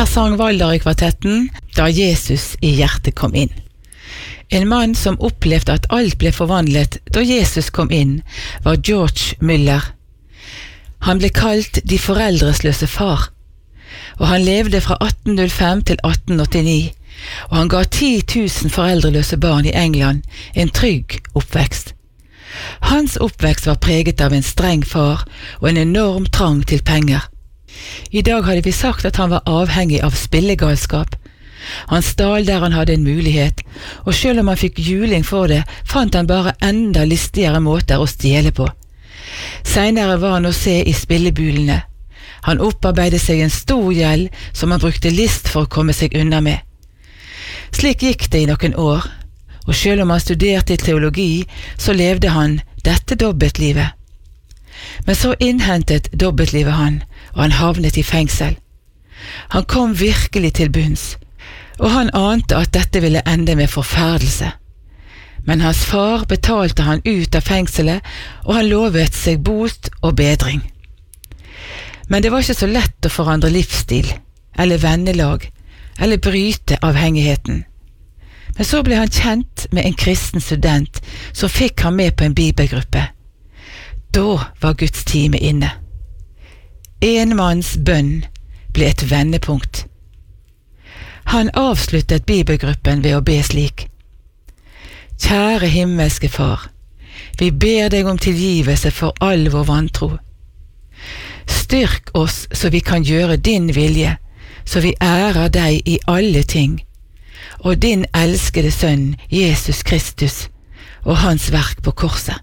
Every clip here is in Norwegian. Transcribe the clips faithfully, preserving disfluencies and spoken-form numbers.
Der sang Valderøy-kvartetten Da Jesus i hjertet kom inn. En mann som opplevde at alt ble forvandlet da Jesus kom inn, var George Muller. Han ble kalt de foreldresløse far, og han levde fra atten null fem til atten åttini, og han ga ti tusen foreldreløse barn i England en trygg oppvekst. Hans oppvekst var preget av en streng far og en enorm trang til penger. I dag hadde vi sagt at han var avhengig av spillegalskap. Han stal der han hadde en mulighet, og selv om han fikk juling for det, fant han bare enda listigere måter å stjele på. Senere var han å se i spillebulene. Han opparbeidet seg en stor gjeld som han brukte list for å komme seg unna med. Slik gikk det i noen år, og selv om han studerte i teologi, så levde han dette dobbeltlivet. Men så innhentet dobbeltlivet han, og han havnet i fengsel. Han kom virkelig til bunns, og han ante at dette ville ende med forferdelse. Men hans far betalte han ut av fengselet, og han lovet seg bot og bedring. Men det var ikke så lett å forandre livsstil, eller vennelag, eller bryte avhengigheten. Men så ble han kjent med en kristen student som fikk ham med på en bibelgruppe. Da var Guds time inne. En manns bønn ble et vendepunkt. Han avsluttet bibelgruppen ved å be slik: Kjære himmelske Far, vi ber deg om tilgivelse for all vår vantro. Styrk oss så vi kan gjøre din vilje, så vi ærer deg i alle ting, og din elskede sønn Jesus Kristus og hans verk på korset.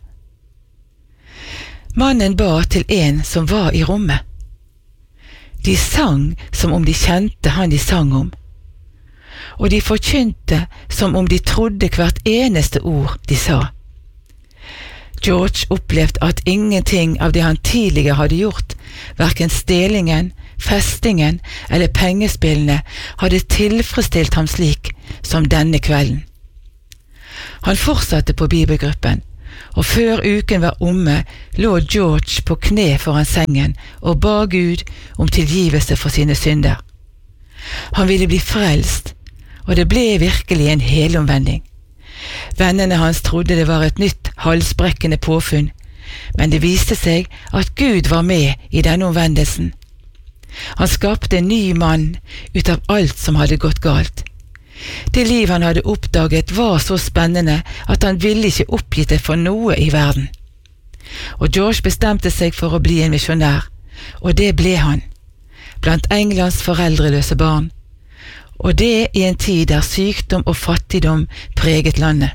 Mannen ba til en som var i rommet. De sang som om de kjente han de sang om, og de forkynte som om de trodde hvert eneste ord de sa. George opplevde at ingenting av det han tidligere hadde gjort, hverken stelingen, festingen eller pengespillene, hadde tilfredsstilt ham slik som denne kvelden. Han fortsatte på bibelgruppen, og før uken var omme, lå George på kne foran sengen og ba Gud om tilgivelse for sine synder. Han ville bli frelst, og det ble virkelig en helomvending. Vennene hans trodde det var et nytt halsbrekkende påfunn, men det viste seg at Gud var med i denne omvendelsen. Han skapte en ny mann ut av alt som hadde gått galt. Det liv han hadde oppdaget var så spennende at han ville ikke oppgi det for noe i verden. Og George bestemte seg for å bli en misjonær, og det ble han, blant Englands foreldreløse barn, og det i en tid der sykdom og fattigdom preget landet.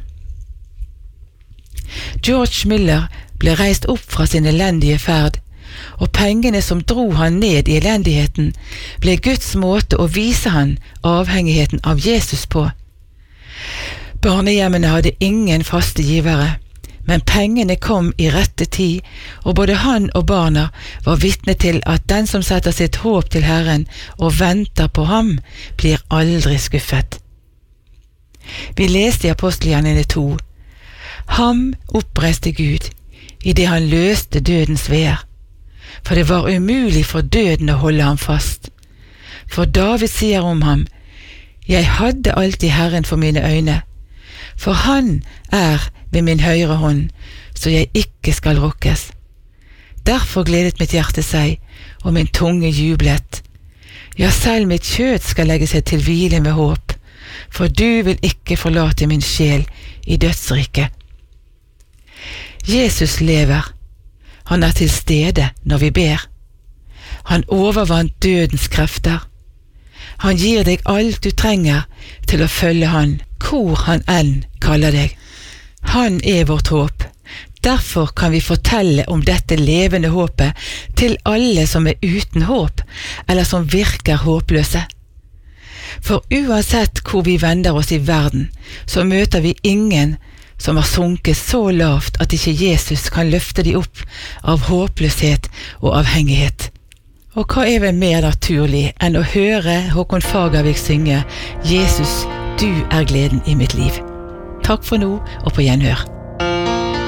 George Muller ble reist opp fra sin elendige ferd, og pengene som dro han ned i elendigheten, ble Guds måte å vise han avhengigheten av Jesus på. Barnehjemmene hadde ingen faste givere, men pengene kom i rette tid, og både han og barna var vitne til at den som setter sitt håp til Herren og venter på ham, blir aldri skuffet. Vi leste i Apostelgjerningene to: Ham oppreiste Gud, i det han løste dødens veer, for det var umulig for døden å holde ham fast. For David sier om ham: Jeg hadde alltid Herren for mine øyne, for han er ved min høyre hånd, så jeg ikke skal rokkes. Derfor gledet mitt hjerte seg, og min tunge jublet. Ja, selv mitt kjøtt skal legge seg til hvile med håp, for du vil ikke forlate min sjel i dødsriket. Jesus lever. Han er til stede når vi ber. Han overvant dødens krefter. Han gir deg alt du trenger til å følge han, hvor han enn kaller deg. Han er vårt håp. Derfor kan vi fortelle om dette levende håpet til alle som er uten håp, eller som virker håpløse. For uansett hvor vi vender oss i verden, så møter vi ingen som har sunket så lavt at ikke Jesus kan løfte de opp av håpløshet og avhengighet. Og hva er vel mer naturlig enn å høre Håkon Fagervik synge «Jesus, du er gleden i mitt liv». Takk for nå, og på gjenhør.